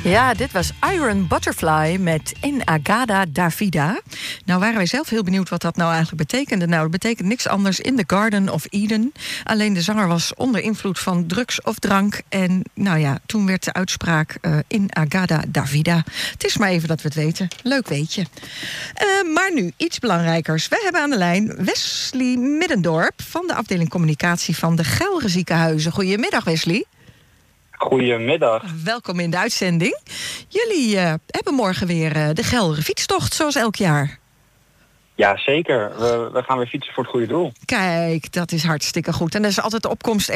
Ja, dit was Iron Butterfly met In Agada Davida. Nou waren wij zelf heel benieuwd wat dat nou eigenlijk betekende. Nou, het betekent niks anders in the Garden of Eden. Alleen de zanger was onder invloed van drugs of drank. En nou ja, toen werd de uitspraak In Agada Davida. Het is maar even dat we het weten. Leuk weetje. Maar nu, iets belangrijkers. We hebben aan de lijn Wesley Middendorp van de afdeling communicatie van de Gelre Ziekenhuizen. Goedemiddag, Wesley. Goedemiddag. Welkom in de uitzending. Jullie hebben morgen weer de Gelre fietstocht, zoals elk jaar. Ja, zeker. We gaan weer fietsen voor het goede doel. Kijk, dat is hartstikke goed. En dat is altijd de opkomst